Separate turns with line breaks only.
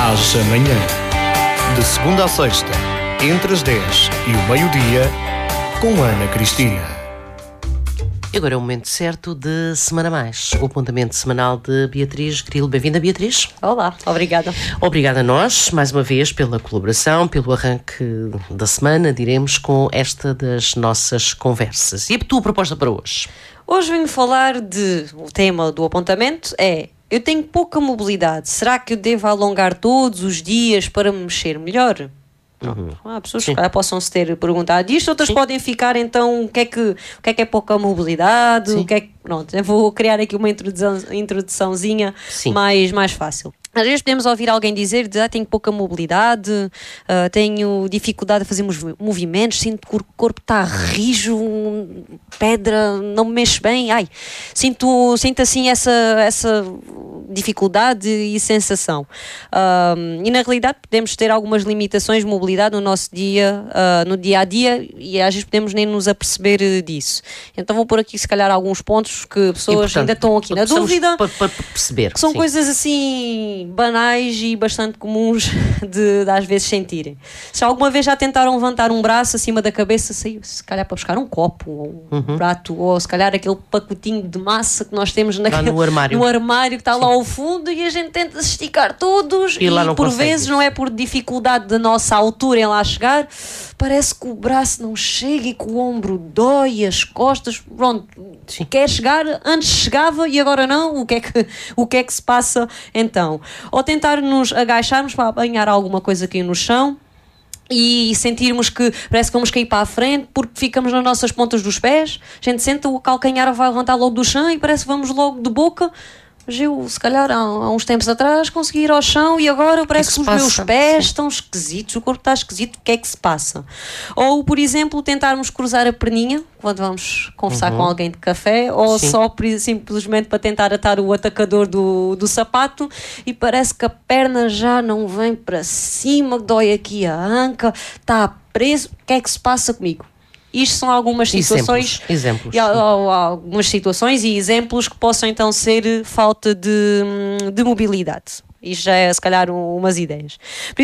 às amanhã. De segunda a sexta, entre as 10 e o meio-dia, com Ana Cristina.
E agora é o momento certo de Semana Mais, o apontamento semanal de Beatriz Grilo. Bem-vinda, Beatriz.
Olá, obrigada.
Obrigada a nós, mais uma vez, pela colaboração, pelo arranque da semana, diremos, com esta das nossas conversas. E a tua proposta para hoje?
Hoje venho falar o tema do apontamento é: eu tenho pouca mobilidade, será que eu devo alongar todos os dias para me mexer melhor? Há pessoas que possam-se ter perguntado isto, outras podem ficar, então, o que é pouca mobilidade? Pronto, eu vou criar aqui uma introduçãozinha mais fácil. Às vezes podemos ouvir alguém dizer tenho pouca mobilidade, tenho dificuldade a fazer movimentos, sinto que o corpo está rijo, pedra, não me mexo bem, sinto assim essa dificuldade e sensação. E na realidade podemos ter algumas limitações de mobilidade no nosso no dia a dia, e às vezes podemos nem nos aperceber disso. Então vou pôr aqui se calhar alguns pontos que pessoas ainda estão aqui na dúvida,
para perceber,
que são coisas assim banais e bastante comuns de às vezes sentirem. Se alguma vez já tentaram levantar um braço acima da cabeça, saiu se calhar para buscar um copo ou um prato, ou se calhar aquele pacotinho de massa que nós temos
no armário
que está lá ao fundo, e a gente tenta se esticar todos e por vezes não é por dificuldade da nossa altura em lá chegar, parece que o braço não chega e que o ombro dói, as costas, pronto, quer chegar, antes chegava e agora não, o que é que se passa então? Ou tentar nos agacharmos para apanhar alguma coisa aqui no chão e sentirmos que parece que vamos cair para a frente porque ficamos nas nossas pontas dos pés, a gente senta, o calcanhar vai levantar logo do chão e parece que vamos logo de boca. Eu, se calhar, há uns tempos atrás consegui ir ao chão e agora parece que os meus pés estão esquisitos, o corpo está esquisito, o que é que se passa? Ou, por exemplo, tentarmos cruzar a perninha quando vamos conversar com alguém de café, ou só simplesmente para tentar atar o atacador do sapato, e parece que a perna já não vem para cima, dói aqui a anca, está preso, o que é que se passa comigo? Isto são algumas situações,
exemplos.
Algumas situações e exemplos que possam então ser falta de mobilidade. Isto já é se calhar umas ideias.